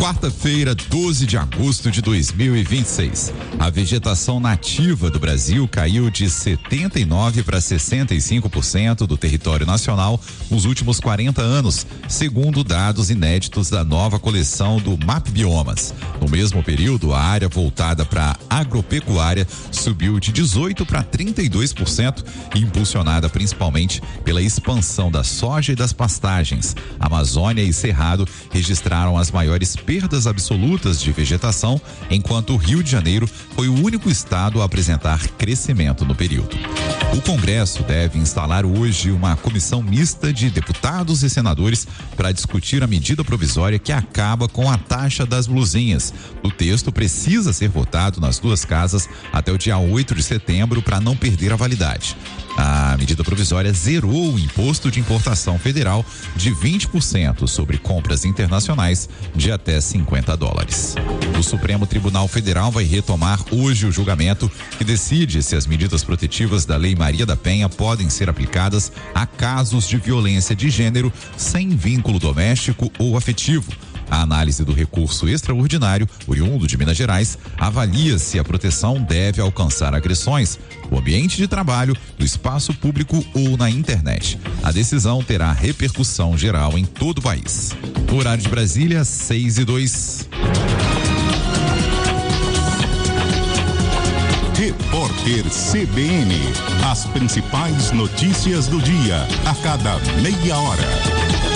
Quarta-feira, 12 de agosto de 2026. A vegetação nativa do Brasil caiu de 79% para 65% do território nacional nos últimos 40 anos, segundo dados inéditos da nova coleção do MAP Biomas. No mesmo período, a área voltada para agropecuária subiu de 18% para 32%, impulsionada principalmente pela expansão da soja e das pastagens. Amazônia e Cerrado registraram as maiores perdas absolutas de vegetação, enquanto o Rio de Janeiro foi o único estado a apresentar crescimento no período. O Congresso deve instalar hoje uma comissão mista de deputados e senadores para discutir a medida provisória que acaba com a taxa das blusinhas. O texto precisa ser votado nas duas casas até o dia 8 de setembro para não perder a validade. A medida provisória zerou o imposto de importação federal de 20% sobre compras internacionais de até $50. O Supremo Tribunal Federal vai retomar hoje o julgamento que decide se as medidas protetivas da Lei Maria da Penha podem ser aplicadas a casos de violência de gênero sem vínculo doméstico ou afetivo. A análise do recurso extraordinário, oriundo de Minas Gerais, avalia se a proteção deve alcançar agressões no ambiente de trabalho, no espaço público ou na internet. A decisão terá repercussão geral em todo o país. No horário de Brasília, 6:02. Repórter CBN. As principais notícias do dia, a cada meia hora.